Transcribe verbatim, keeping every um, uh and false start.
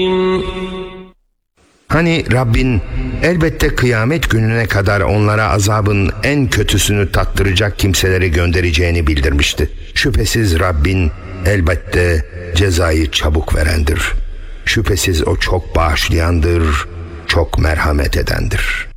Hani Rabbin elbette kıyamet gününe kadar onlara azabın en kötüsünü tattıracak kimseleri göndereceğini bildirmişti. Şüphesiz Rabbin elbette cezayı çabuk verendir. Şüphesiz o çok bağışlayandır, çok merhamet edendir.